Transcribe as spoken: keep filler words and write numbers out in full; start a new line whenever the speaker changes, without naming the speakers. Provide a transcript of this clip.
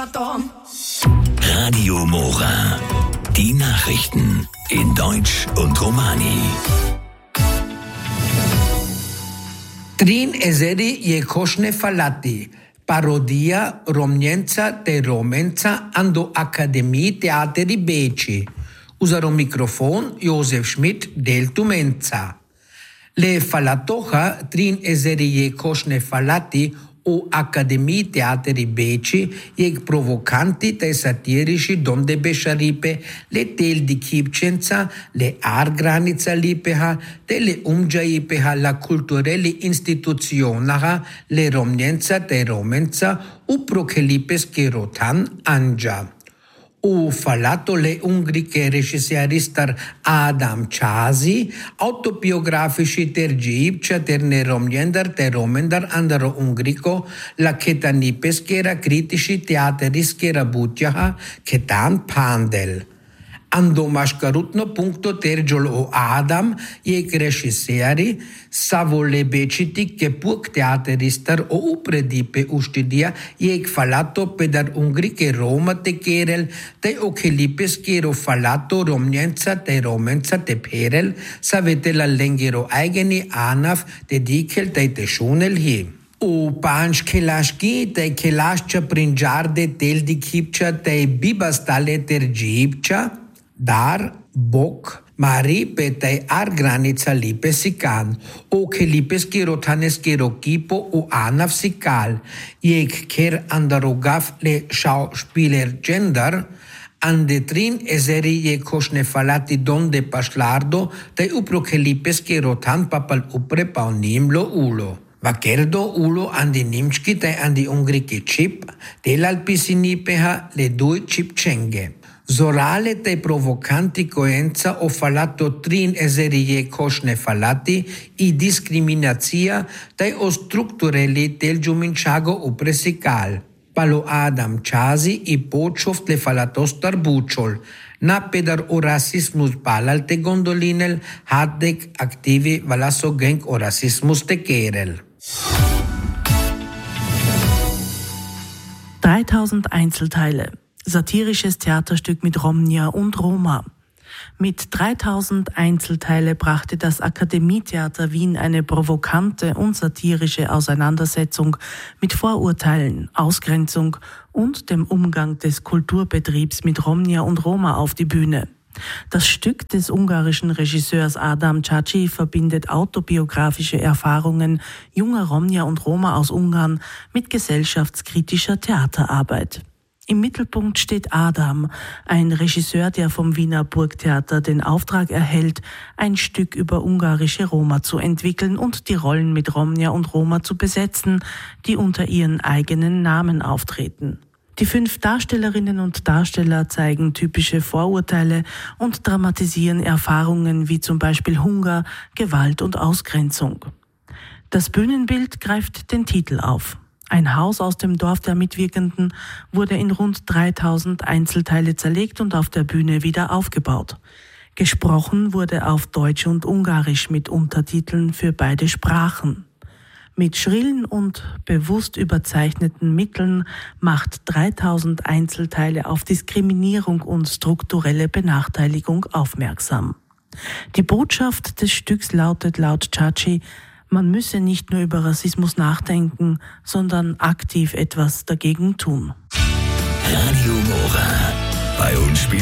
Shutdown.
Radio Mora. Die Nachrichten in Deutsch und Romani.
Trin ezeri je koshne falati. Parodia Romnienza te Romenza ando Akademie Teateri Beci. Usaro microfon Josef Schmidt del Tumenza. Le falatoja trin ezeri je koshne falati o Akademie Teateri Beci je provocanti te satirici donde beșaripe le tel di Kipcența, le argranița lipeha, te le umgiaipeha la cultureli instituționaha, le Romniența te Romența, u prochelipes kerotan anja. U falato le ungriche regisseristar Adam Chasi, autobiografici tergipcia terne romniendar te romendar andaro ungrico, la ketani peschera critici teaterischera butjaha, ketan pandel. Ando mașcarutno puncto tergiol o Adam, jek regiseri, savo le becitic che puc teateristar o upredipe ustidia, jek falato pedar ungriche Roma te kerel, te ochelipes kero falato Romniența te Romența te perel, savete la lengero eigeni anaf te dikel te te šunel hi. U panch kelaški te kelašča prinjarde tel di kipča te bibastale tergipča, dar, bok, mari petei ar granica lipe sican, o che lipes kirotanes kirokipo u anaf sikal, jek ker andarogaf le schauspieler gender, andetrin ezeri je košne falati donde paslardo, te upro che lipes kirotan papal upre paunimlo ulo. Vakerdo ulo andi nimčki te andi ungriki čip, delalpisinipeha le dui čipčenge. Zorale te provocanti coenza o falato trin eserie košne falati i discriminația te o structureli del giuminčago upresical. Palo Adam Chasi i počoft le falatos tarbučol. Na pedar o rasismus palal te gondolinel haddek aktivi valaso genk o rasismus te kerel.
dreitausend Einzelteile. Satirisches Theaterstück mit Romnia und Roma. Mit dreitausend Einzelteile brachte das Akademietheater Wien eine provokante und satirische Auseinandersetzung mit Vorurteilen, Ausgrenzung und dem Umgang des Kulturbetriebs mit Romnia und Roma auf die Bühne. Das Stück des ungarischen Regisseurs Adam Chasi verbindet autobiografische Erfahrungen junger Romnia und Roma aus Ungarn mit gesellschaftskritischer Theaterarbeit. Im Mittelpunkt steht Adam, ein Regisseur, der vom Wiener Burgtheater den Auftrag erhält, ein Stück über ungarische Roma zu entwickeln und die Rollen mit Romnia und Roma zu besetzen, die unter ihren eigenen Namen auftreten. Die fünf Darstellerinnen und Darsteller zeigen typische Vorurteile und dramatisieren Erfahrungen wie zum Beispiel Hunger, Gewalt und Ausgrenzung. Das Bühnenbild greift den Titel auf. Ein Haus aus dem Dorf der Mitwirkenden wurde in rund dreitausend Einzelteile zerlegt und auf der Bühne wieder aufgebaut. Gesprochen wurde auf Deutsch und Ungarisch mit Untertiteln für beide Sprachen. Mit schrillen und bewusst überzeichneten Mitteln macht dreitausend Einzelteile auf Diskriminierung und strukturelle Benachteiligung aufmerksam. Die Botschaft des Stücks lautet laut Chasi: Man müsse nicht nur über Rassismus nachdenken, sondern aktiv etwas dagegen tun.
Radio Mora.